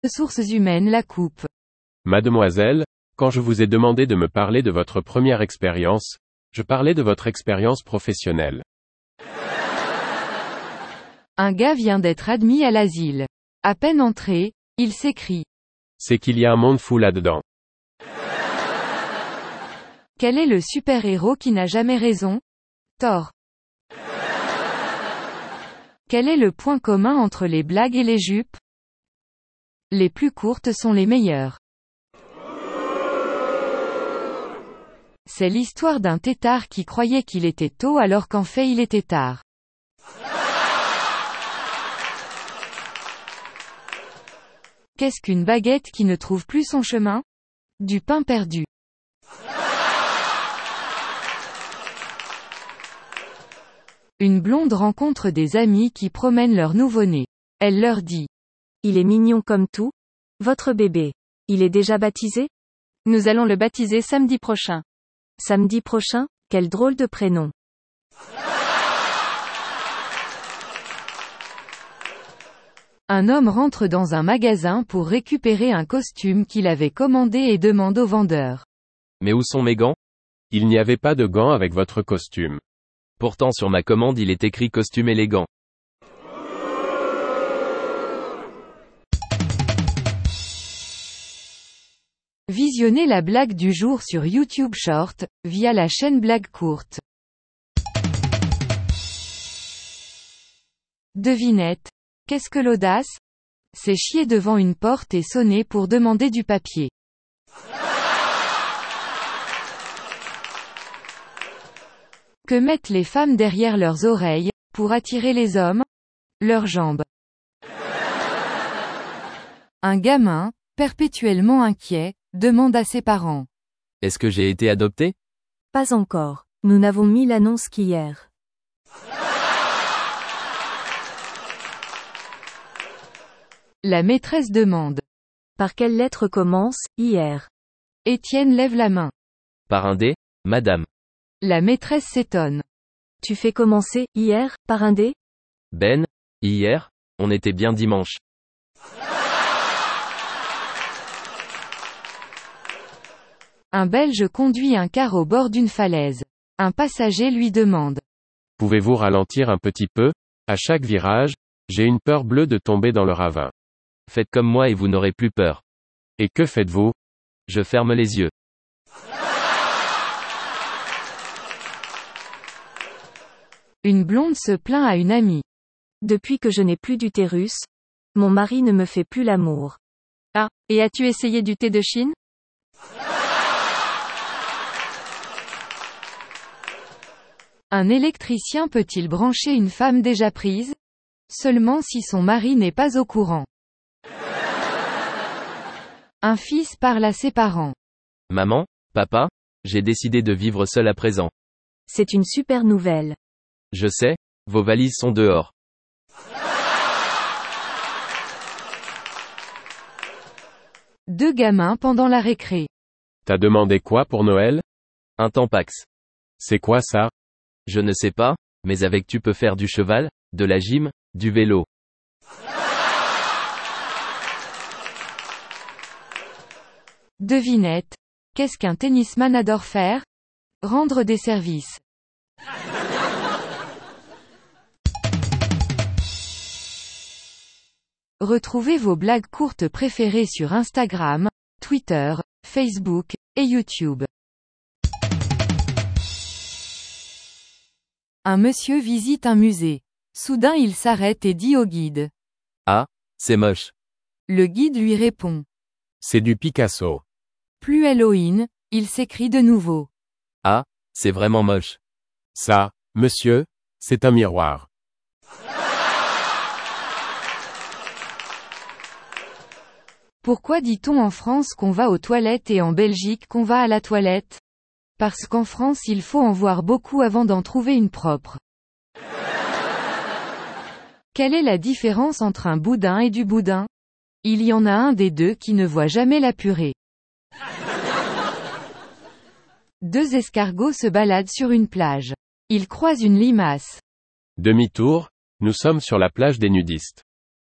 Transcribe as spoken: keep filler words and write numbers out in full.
Ressources humaines la coupe. Mademoiselle, quand je vous ai demandé de me parler de votre première expérience, je parlais de votre expérience professionnelle. Un gars vient d'être admis à l'asile. À peine entré, il s'écrie. C'est qu'il y a un monde fou là-dedans. Quel est le super-héros qui n'a jamais raison? Thor. Quel est le point commun entre les blagues et les jupes? Les plus courtes sont les meilleures. C'est l'histoire d'un têtard qui croyait qu'il était tôt alors qu'en fait il était tard. Qu'est-ce qu'une baguette qui ne trouve plus son chemin? Du pain perdu. Une blonde rencontre des amis qui promènent leur nouveau-né. Elle leur dit. Il est mignon comme tout. Votre bébé. Il est déjà baptisé? Nous allons le baptiser samedi prochain. Samedi prochain? Quel drôle de prénom. Un homme rentre dans un magasin pour récupérer un costume qu'il avait commandé et demande au vendeur. Mais où sont mes gants? Il n'y avait pas de gants avec votre costume. Pourtant sur ma commande il est écrit costume élégant. Visionnez la blague du jour sur YouTube Short, via la chaîne Blague Courte. Devinette. Qu'est-ce que l'audace? C'est chier devant une porte et sonner pour demander du papier. Que mettent les femmes derrière leurs oreilles, pour attirer les hommes? Leurs jambes. Un gamin, perpétuellement inquiet, demande à ses parents. Est-ce que j'ai été adopté? Pas encore. Nous n'avons mis l'annonce qu'hier. La maîtresse demande. Par quelle lettre commence, hier? Étienne lève la main. Par un D, madame. La maîtresse s'étonne. Tu fais commencer, hier, par un D? Ben, hier, on était bien dimanche. Un Belge conduit un car au bord d'une falaise. Un passager lui demande. Pouvez-vous ralentir un petit peu? À chaque virage, j'ai une peur bleue de tomber dans le ravin. Faites comme moi et vous n'aurez plus peur. Et que faites-vous? Je ferme les yeux. Une blonde se plaint à une amie. Depuis que je n'ai plus d'utérus, mon mari ne me fait plus l'amour. Ah, et as-tu essayé du thé de Chine? Un électricien peut-il brancher une femme déjà prise? Seulement si son mari n'est pas au courant. Un fils parle à ses parents. Maman, papa, j'ai décidé de vivre seul à présent. C'est une super nouvelle. Je sais, vos valises sont dehors. Deux gamins pendant la récré. T'as demandé quoi pour Noël? Un Tampax. C'est quoi ça? Je ne sais pas, mais avec tu peux faire du cheval, de la gym, du vélo. Devinette. Qu'est-ce qu'un tennisman adore faire? Rendre des services. Retrouvez vos blagues courtes préférées sur Instagram, Twitter, Facebook, et YouTube. Un monsieur visite un musée. Soudain il s'arrête et dit au guide. Ah, c'est moche. Le guide lui répond. C'est du Picasso. Plus Halloween, il s'écrie de nouveau. Ah, c'est vraiment moche. Ça, monsieur, c'est un miroir. Pourquoi dit-on en France qu'on va aux toilettes et en Belgique qu'on va à la toilette? Parce qu'en France il faut en voir beaucoup avant d'en trouver une propre. Quelle est la différence entre un boudin et du boudin? Il y en a un des deux qui ne voit jamais la purée. Deux escargots se baladent sur une plage. Ils croisent une limace. Demi-tour, nous sommes sur la plage des nudistes.